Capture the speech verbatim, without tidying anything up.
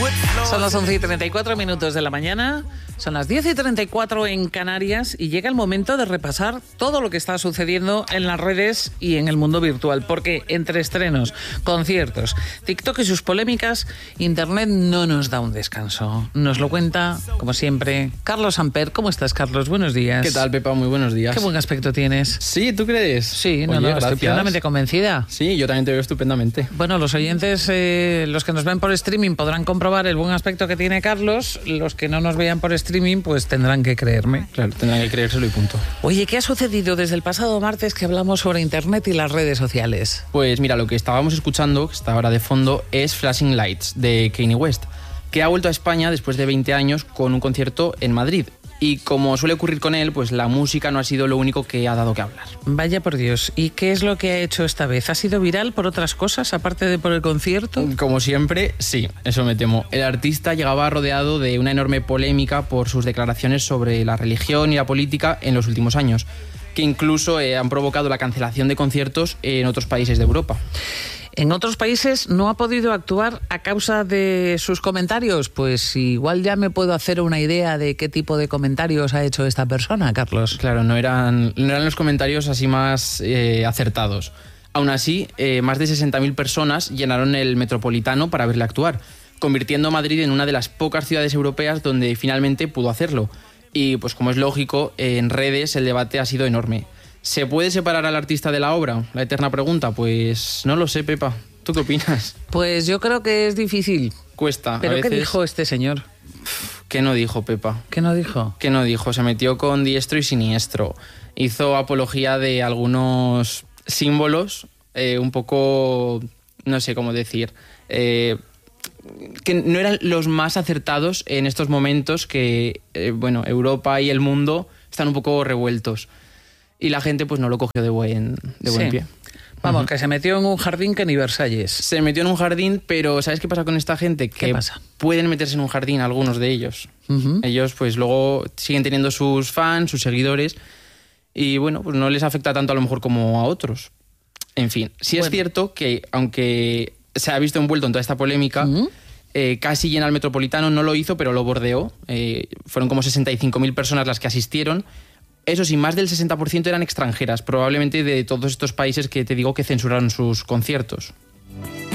Son las once y treinta y cuatro minutos de la mañana, son las diez y treinta y cuatro en Canarias y llega el momento de repasar todo lo que está sucediendo en las redes y en el mundo virtual, porque entre estrenos, conciertos, TikTok y sus polémicas, Internet no nos da un descanso. Nos lo cuenta, como siempre, Carlos Amper. ¿Cómo estás, Carlos? Buenos días. ¿Qué tal, Pepa? Muy buenos días. Qué buen aspecto tienes. Sí, ¿tú crees? Sí, no, Oye, no, gracias. estoy plenamente convencida. Sí, yo también te veo estupendamente. Bueno, los oyentes, eh, los que nos ven por streaming podrán comprobar el buen aspecto que tiene Carlos. Los que no nos vean por streaming, pues tendrán que creerme. Claro, tendrán que creérselo y punto. Oye, ¿qué ha sucedido desde el pasado martes que hablamos sobre Internet y las redes sociales? Pues mira, lo que estábamos escuchando, que está ahora de fondo, es Flashing Lights, de Kanye West, que ha vuelto a España después de veinte años con un concierto en Madrid. Y como suele ocurrir con él, pues la música no ha sido lo único que ha dado que hablar. Vaya por Dios. ¿Y qué es lo que ha hecho esta vez? ¿Ha sido viral por otras cosas, aparte de por el concierto? Como siempre, sí, eso me temo. El artista llegaba rodeado de una enorme polémica por sus declaraciones sobre la religión y la política en los últimos años, que incluso eh, han provocado la cancelación de conciertos en otros países de Europa. ¿En otros países no ha podido actuar a causa de sus comentarios? Pues igual ya me puedo hacer una idea de qué tipo de comentarios ha hecho esta persona, Carlos. Claro, no eran, no eran los comentarios así más eh, acertados. Aún así, eh, más de sesenta mil personas llenaron el Metropolitano para verle actuar, convirtiendo a Madrid en una de las pocas ciudades europeas donde finalmente pudo hacerlo. Y pues como es lógico, en redes el debate ha sido enorme. ¿Se puede separar al artista de la obra? La eterna pregunta. Pues no lo sé, Pepa. ¿Tú qué opinas? Pues yo creo que es difícil. Cuesta. ¿Pero a veces... qué dijo este señor? ¿Qué no dijo, Pepa? ¿Qué no dijo? ¿Qué no dijo? Se metió con diestro y siniestro. Hizo apología de algunos símbolos, eh, un poco, no sé cómo decir, eh, que no eran los más acertados en estos momentos que, eh, bueno, Europa y el mundo están un poco revueltos. Y la gente pues no lo cogió de buen, de buen sí. pie. Vamos, uh-huh. que se metió en un jardín que ni Versalles. Se metió en un jardín, pero ¿sabes qué pasa con esta gente? ¿Qué Que pasa? pueden meterse en un jardín algunos de ellos. Uh-huh. Ellos pues luego siguen teniendo sus fans, sus seguidores, y bueno, pues no les afecta tanto a lo mejor como a otros. En fin, sí bueno. es cierto que aunque se ha visto envuelto en toda esta polémica, uh-huh. eh, casi llena el Metropolitano, no lo hizo, pero lo bordeó. Eh, fueron como sesenta y cinco mil personas las que asistieron. Eso sí, más del sesenta por ciento eran extranjeras, probablemente de todos estos países que te digo que censuraron sus conciertos.